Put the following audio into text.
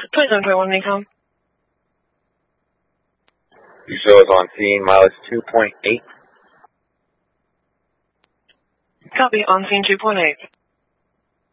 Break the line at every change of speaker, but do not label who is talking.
2721 Nikon.
You show us on scene, mileage 2.8.
Copy, on scene 2.8.